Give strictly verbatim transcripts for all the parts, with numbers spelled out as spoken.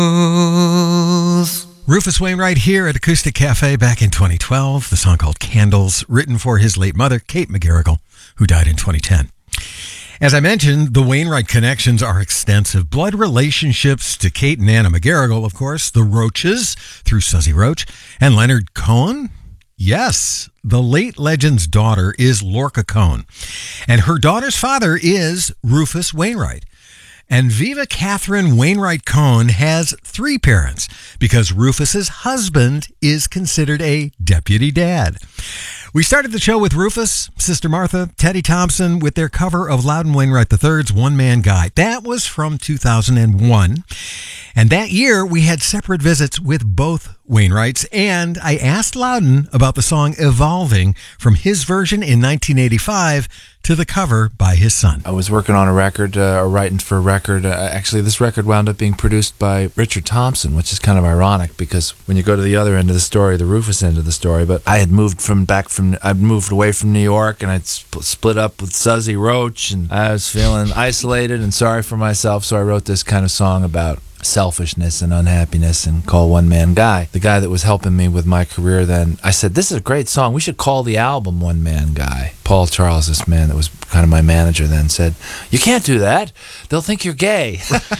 Rufus Wainwright here at Acoustic Cafe back in twenty twelve. The song called Candles, written for his late mother, Kate McGarrigle, who died in twenty ten. As I mentioned, the Wainwright connections are extensive. Blood relationships to Kate and Anna McGarrigle, of course, the Roaches through Suzy Roach, and Leonard Cohen. Yes, the late legend's daughter is Lorca Cohen, and her daughter's father is Rufus Wainwright. And Viva Catherine Wainwright Cohen has three parents because Rufus's husband is considered a deputy dad. We started the show with Rufus, Sister Martha, Teddy Thompson with their cover of Loudon Wainwright the third's One Man Guy. That was from two thousand one. And that year, we had separate visits with both Wainwrights, and I asked Loudon about the song Evolving from his version in nineteen eighty-five to the cover by his son. I was working on a record, uh, or writing for a record. Uh, actually, this record wound up being produced by Richard Thompson, which is kind of ironic because when you go to the other end of the story, the Rufus end of the story, but I had moved from back from, I'd moved away from New York, and I'd sp- split up with Suzy Roach, and I was feeling isolated and sorry for myself, so I wrote this kind of song about selfishness and unhappiness and call One Man Guy. The guy that was helping me with my career then, I said, this is a great song. We should call the album One Man Guy. Paul Charles, this man that was kind of my manager then, said, you can't do that. They'll think you're gay.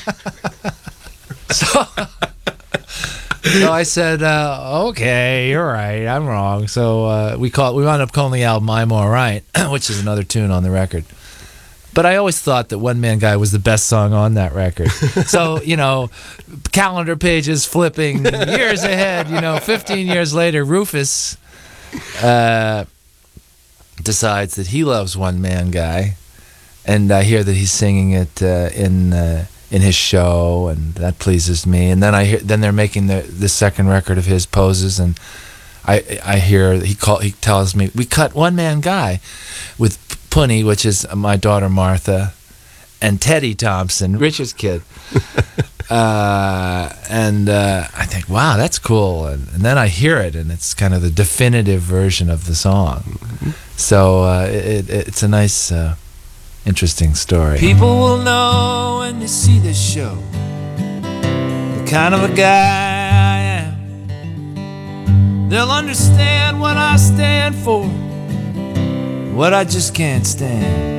so, so I said, uh, okay, you're right. I'm wrong. So uh, we call, we wound up calling the album I'm All Right, which is another tune on the record. But I always thought that One Man Guy was the best song on that record. So, you know, calendar pages flipping years ahead, you know, fifteen years later, Rufus uh, decides that he loves One Man Guy. And I hear that he's singing it uh, in uh, in his show, and that pleases me. And then I hear, then they're making the, the second record of his, Poses, and I I hear he call he tells me, we cut One Man Guy with Punny, which is my daughter Martha, and Teddy Thompson, Richard's kid. uh, and uh, I think, wow, that's cool. And, and then I hear it, and it's kind of the definitive version of the song. Mm-hmm. So uh, it, it, it's a nice, uh, interesting story. People will know when they see this show the kind of a guy I am. They'll understand what I stand for, what I just can't stand.